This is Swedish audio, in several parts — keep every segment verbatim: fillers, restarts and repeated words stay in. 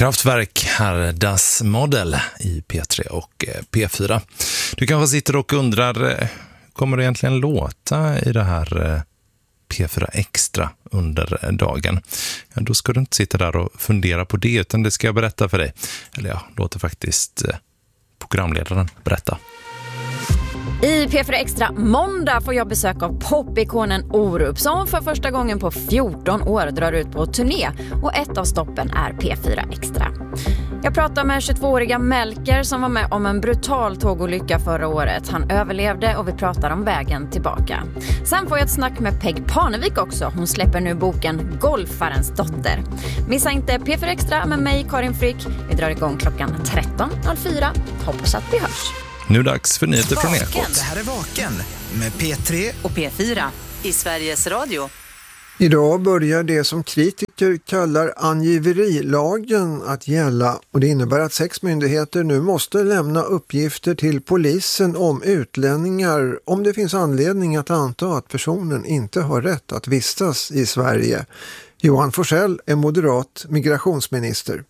Kraftwerk här, Das Model i P tre och P fyra. Du kanske sitter och undrar, kommer det egentligen låta i det här P fyra Extra under dagen? Ja, då ska du inte sitta där och fundera på det, utan det ska jag berätta för dig. Eller ja, låter faktiskt programledaren berätta. I P fyra Extra måndag får jag besök av popikonen Orup som för första gången på fjorton år drar ut på turné, och ett av stoppen är P fyra Extra. Jag pratar med tjugotvååriga Melker som var med om en brutal tågolycka förra året. Han överlevde och vi pratar om vägen tillbaka. Sen får jag ett snack med Peg Parnevik också. Hon släpper nu boken Golfarens dotter. Missa inte P fyra Extra med mig, Karin Frick. Vi drar igång klockan tretton noll fyra. Hoppas att vi hörs. Nu dags för nyheter från Ekot. Det här är Vaken med P tre och P fyra i Sveriges Radio. Idag börjar det som kritiker kallar angiverilagen att gälla, och det innebär att sex myndigheter nu måste lämna uppgifter till polisen om utlänningar om det finns anledning att anta att personen inte har rätt att vistas i Sverige. Johan Forsell är moderat migrationsminister.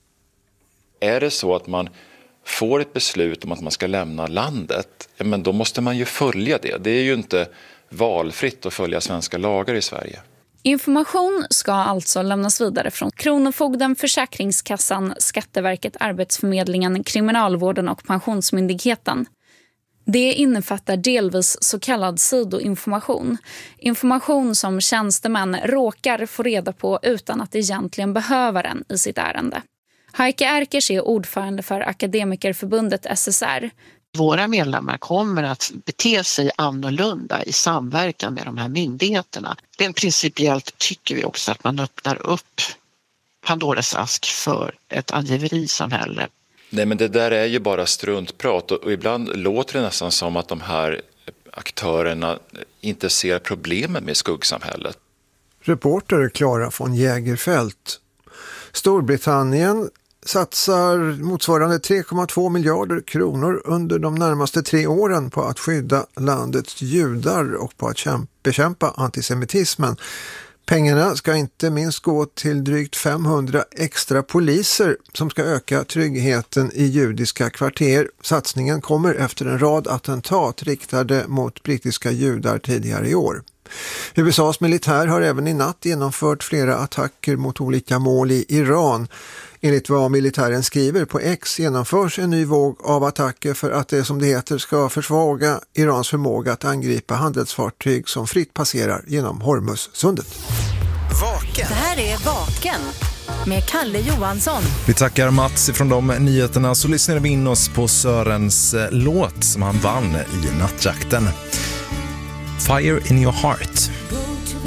Är det så att man får ett beslut om att man ska lämna landet, ja, men då måste man ju följa det. Det är ju inte valfritt att följa svenska lagar i Sverige. Information ska alltså lämnas vidare från Kronofogden, Försäkringskassan, Skatteverket, Arbetsförmedlingen, Kriminalvården och Pensionsmyndigheten. Det innefattar delvis så kallad sidoinformation. Information som tjänstemän råkar få reda på utan att egentligen behöver den i sitt ärende. Heike Erkers är ordförande för Akademikerförbundet S S R. Våra medlemmar kommer att bete sig annorlunda i samverkan med de här myndigheterna. Rent principiellt tycker vi också att man öppnar upp Pandoras ask för ett angiverisamhälle. Nej, men det där är ju bara struntprat, och ibland låter det nästan som att de här aktörerna inte ser problemen med skuggsamhället. Reporter Clara von Jägerfelt. Storbritannien satsar motsvarande tre komma två miljarder kronor under de närmaste tre åren på att skydda landets judar och på att bekämpa antisemitismen. Pengarna ska inte minst gå till drygt femhundra extra poliser som ska öka tryggheten i judiska kvarter. Satsningen kommer efter en rad attentat riktade mot brittiska judar tidigare i år. U S A:s militär har även i natt genomfört flera attacker mot olika mål i Iran. Enligt vad militären skriver på X genomförs en ny våg av attacker för att det, som det heter, ska försvaga Irans förmåga att angripa handelsfartyg som fritt passerar genom Hormuzsundet. Vaken. Det här är Vaken med Kalle Johansson. Vi tackar Mats ifrån de nyheterna, så lyssnar vi in oss på Sörens låt som han vann i nattjakten. Fire in your heart.